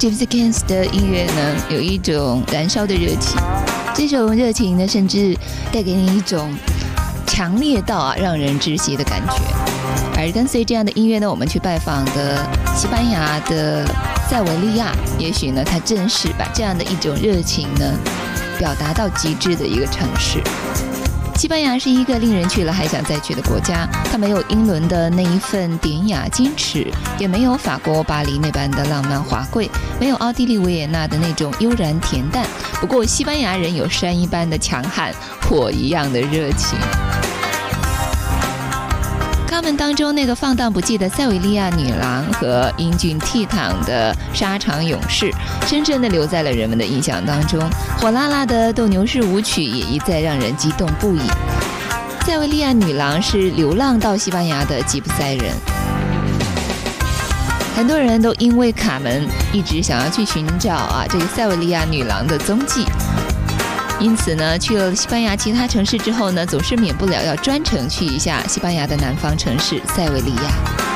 Gypsy Kings 的音乐呢，有一种燃烧的热情，这种热情呢，甚至带给你一种强烈到让人窒息的感觉。而跟随这样的音乐呢，我们去拜访的西班牙的塞维利亚，也许呢，它正是把这样的一种热情呢，表达到极致的一个城市。西班牙是一个令人去了还想再去的国家，它没有英伦的那一份典雅矜持，也没有法国巴黎那般的浪漫华贵，没有奥地利维也纳的那种悠然恬淡。不过西班牙人有山一般的强悍，火一样的热情。他们当中那个放荡不羁的塞维利亚女郎和英俊倜傥的沙场勇士，深深地留在了人们的印象当中。火辣辣的斗牛士舞曲也一再让人激动不已。塞维利亚女郎是流浪到西班牙的吉普赛人，很多人都因为卡门一直想要去寻找这个塞维利亚女郎的踪迹。因此呢，去了西班牙其他城市之后呢，总是免不了要专程去一下西班牙的南方城市塞维利亚。